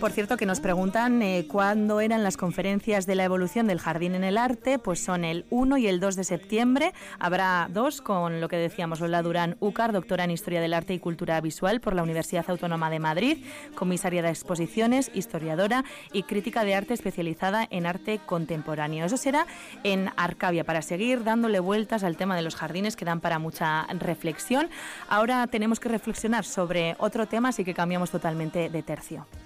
por cierto, que nos preguntan cuándo eran las conferencias de la evolución del jardín en el arte. Pues son el 1 y el 2 de septiembre. Habrá dos con lo que decíamos, Lola Durán Úcar, doctora en Historia del Arte y Cultura Visual por la Universidad Autónoma de Madrid, comisaria de exposiciones, historiadora y crítica de arte especializada en arte contemporáneo. Eso será en Arcavia, para seguir dándole vueltas al tema de los jardines, que dan para mucha reflexión. Ahora tenemos que reflexionar sobre otro tema, así que cambiamos totalmente de tercio.